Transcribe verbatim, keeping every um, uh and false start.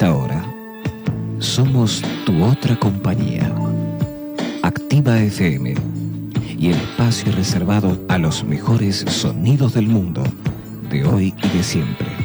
esta hora, somos tu otra compañía. Activa F M y el espacio reservado a los mejores sonidos del mundo, de hoy y de siempre.